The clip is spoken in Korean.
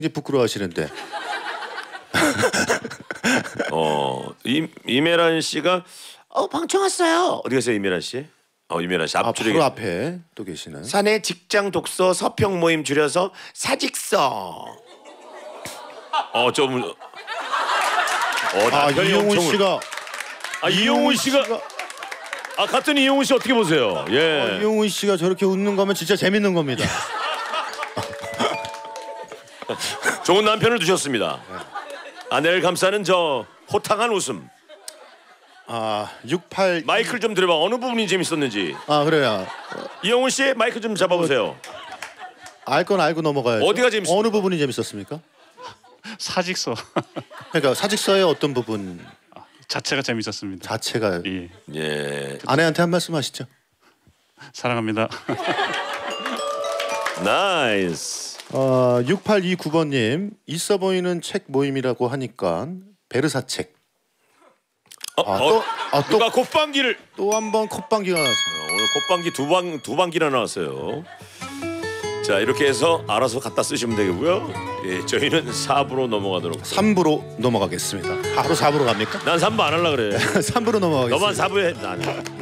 이제 부끄러워하시는데. 이메란 씨가 방청 왔어요. 어디 가세요 이메란 씨? 이메란 씨 앞줄에 바로 앞에 또 계시는. 사내 직장 독서 서평 모임 줄여서 사직서. 좀. 이용훈 씨가. 이용훈 씨가. 같은 이용훈 씨 어떻게 보세요? 예. 이용훈 씨가 저렇게 웃는 거면 진짜 재밌는 겁니다. 좋은 남편을 두셨습니다. 아내를 감싸는 저 호탕한 웃음. 68 마이크를 좀 들어봐. 어느 부분이 재밌었는지. 그래요. 이용훈 씨 마이크 좀 잡아보세요. 알 건 알고 넘어가야죠. 어디가 재밌었어요? 어느 부분이 재밌었습니까? 사직서 그러니까 사직서의 어떤 부분 자체가 재밌었습니다. 자체가. 예. 아내한테 한 말씀 하시죠. 사랑합니다. 나이스. 6829번님 있어 보이는 책 모임이라고 하니까 베르사 책. 누가 콧방귀를 또 한 번 콧방귀가 나왔어요. 오늘 콧방귀 두 방귀나 나왔어요. 자 이렇게 해서 알아서 갖다 쓰시면 되고요. 예, 저희는 4부로 넘어가도록. 3부로 넘어가겠습니다. 바로 4부로 갑니까? 난 3부 안 하려 그래. 3부로 넘어가겠습니다. 너만 4부 해. 난.